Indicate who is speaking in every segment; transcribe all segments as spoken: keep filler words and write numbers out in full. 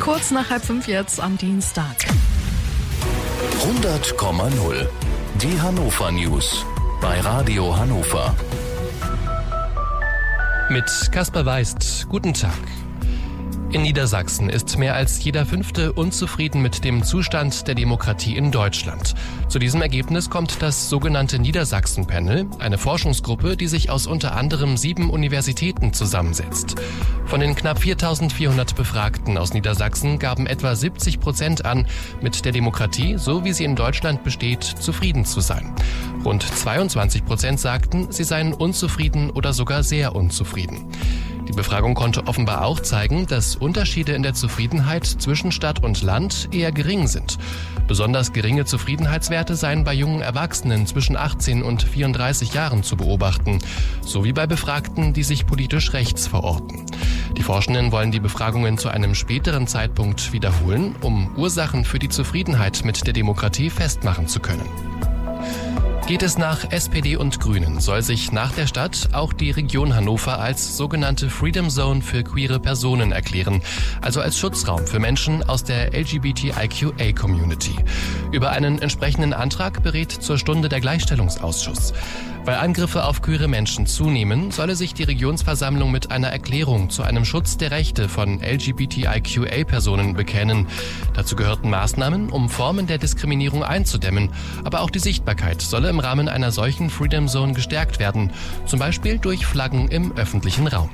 Speaker 1: Kurz nach halb fünf jetzt am Dienstag.
Speaker 2: hundert Komma null. Die Hannover News bei Radio Hannover.
Speaker 3: Mit Kasper Weist, guten Tag. In Niedersachsen ist mehr als jeder Fünfte unzufrieden mit dem Zustand der Demokratie in Deutschland. Zu diesem Ergebnis kommt das sogenannte Niedersachsen-Panel, eine Forschungsgruppe, die sich aus unter anderem sieben Universitäten zusammensetzt. Von den knapp viertausendvierhundert Befragten aus Niedersachsen gaben etwa siebzig Prozent an, mit der Demokratie, so wie sie in Deutschland besteht, zufrieden zu sein. Rund zweiundzwanzig Prozent sagten, sie seien unzufrieden oder sogar sehr unzufrieden. Die Befragung konnte offenbar auch zeigen, dass Unterschiede in der Zufriedenheit zwischen Stadt und Land eher gering sind. Besonders geringe Zufriedenheitswerte seien bei jungen Erwachsenen zwischen achtzehn und vierunddreißig Jahren zu beobachten, sowie bei Befragten, die sich politisch rechts verorten. Die Forschenden wollen die Befragungen zu einem späteren Zeitpunkt wiederholen, um Ursachen für die Zufriedenheit mit der Demokratie festmachen zu können. Geht es nach S P D und Grünen, soll sich nach der Stadt auch die Region Hannover als sogenannte Freedom Zone für queere Personen erklären, also als Schutzraum für Menschen aus der L G B T I Q A Community. Über einen entsprechenden Antrag berät zur Stunde der Gleichstellungsausschuss. Weil Angriffe auf queere Menschen zunehmen, solle sich die Regionsversammlung mit einer Erklärung zu einem Schutz der Rechte von L G B T I Q A Personen bekennen. Dazu gehörten Maßnahmen, um Formen der Diskriminierung einzudämmen, aber auch die Sichtbarkeit solle im Rahmen einer solchen Freedom Zone gestärkt werden, zum Beispiel durch Flaggen im öffentlichen Raum.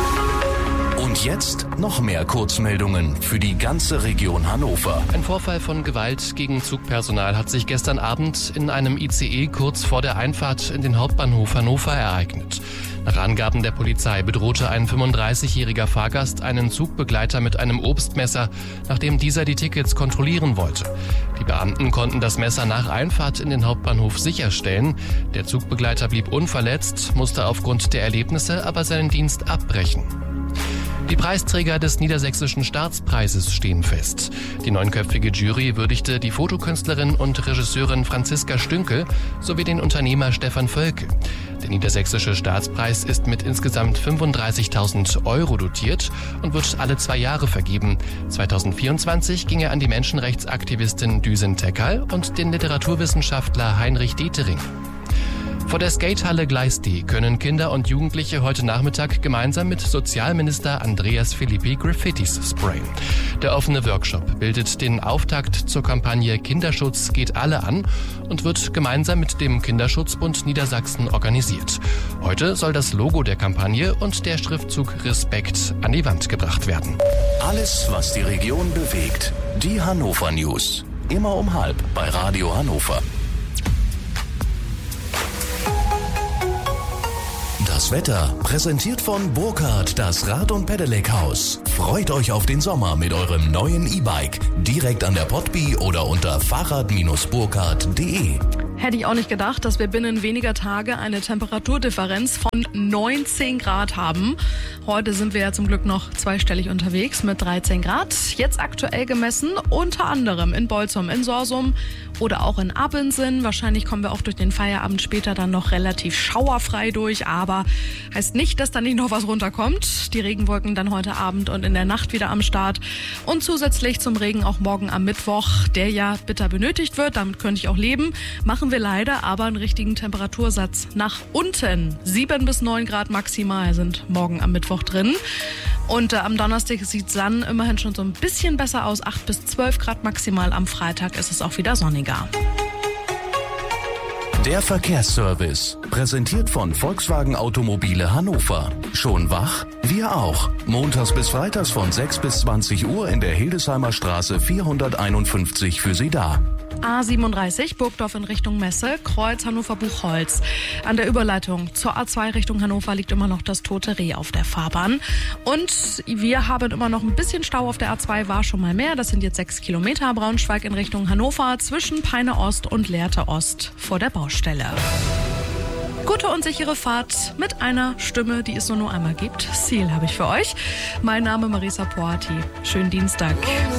Speaker 2: Und jetzt noch mehr Kurzmeldungen für die ganze Region Hannover.
Speaker 3: Ein Vorfall von Gewalt gegen Zugpersonal hat sich gestern Abend in einem I C E kurz vor der Einfahrt in den Hauptbahnhof Hannover ereignet. Nach Angaben der Polizei bedrohte ein fünfunddreißigjähriger Fahrgast einen Zugbegleiter mit einem Obstmesser, nachdem dieser die Tickets kontrollieren wollte. Die Beamten konnten das Messer nach Einfahrt in den Hauptbahnhof sicherstellen. Der Zugbegleiter blieb unverletzt, musste aufgrund der Erlebnisse aber seinen Dienst abbrechen. Die Preisträger des Niedersächsischen Staatspreises stehen fest. Die neunköpfige Jury würdigte die Fotokünstlerin und Regisseurin Franziska Stünkel sowie den Unternehmer Stefan Völke. Der Niedersächsische Staatspreis ist mit insgesamt fünfunddreißigtausend Euro dotiert und wird alle zwei Jahre vergeben. zweitausendvierundzwanzig ging er an die Menschenrechtsaktivistin Düsen Tekal und den Literaturwissenschaftler Heinrich Detering. Vor der Skatehalle Gleis-D können Kinder und Jugendliche heute Nachmittag gemeinsam mit Sozialminister Andreas Filippi Graffitis sprayen. Der offene Workshop bildet den Auftakt zur Kampagne Kinderschutz geht alle an und wird gemeinsam mit dem Kinderschutzbund Niedersachsen organisiert. Heute soll das Logo der Kampagne und der Schriftzug Respekt an die Wand gebracht werden.
Speaker 2: Alles, was die Region bewegt. Die Hannover News. Immer um halb bei Radio Hannover. Das Wetter präsentiert von Burkhardt, das Rad- und Pedelec-Haus. Freut euch auf den Sommer mit eurem neuen E-Bike. Direkt an der Potby oder unter fahrrad Bindestrich burkhardt punkt de.
Speaker 1: Hätte ich auch nicht gedacht, dass wir binnen weniger Tage eine Temperaturdifferenz von neunzehn Grad haben. Heute sind wir ja zum Glück noch zweistellig unterwegs mit dreizehn Grad. Jetzt aktuell gemessen, unter anderem in Bolzum, in Sorsum oder auch in Abensen. Wahrscheinlich kommen wir auch durch den Feierabend später dann noch relativ schauerfrei durch. Aber heißt nicht, dass da nicht noch was runterkommt. Die Regenwolken dann heute Abend und in der Nacht wieder am Start. Und zusätzlich zum Regen auch morgen am Mittwoch, der ja bitter benötigt wird. Damit könnte ich auch leben. Machen wir leider aber einen richtigen Temperatursatz nach unten. sieben bis neun Grad maximal sind morgen am Mittwoch drin. Und äh, am Donnerstag sieht es dann immerhin schon so ein bisschen besser aus. acht bis zwölf Grad maximal. Am Freitag ist es auch wieder sonniger.
Speaker 2: Der Verkehrsservice, präsentiert von Volkswagen Automobile Hannover. Schon wach? Wir auch. Montags bis freitags von sechs bis zwanzig Uhr in der Hildesheimer Straße vierhunderteinundfünfzig für Sie da.
Speaker 1: A siebenunddreißig, Burgdorf in Richtung Messe, Kreuz Hannover-Buchholz. An der Überleitung zur A zwei Richtung Hannover liegt immer noch das Tote Reh auf der Fahrbahn. Und wir haben immer noch ein bisschen Stau auf der A zwei, war schon mal mehr. Das sind jetzt sechs Kilometer. Braunschweig in Richtung Hannover zwischen Peine Ost und Lehrte Ost vor der Baustelle. Gute und sichere Fahrt mit einer Stimme, die es nur nur einmal gibt. Ziel habe ich für euch. Mein Name Marisa Poati. Schönen Dienstag.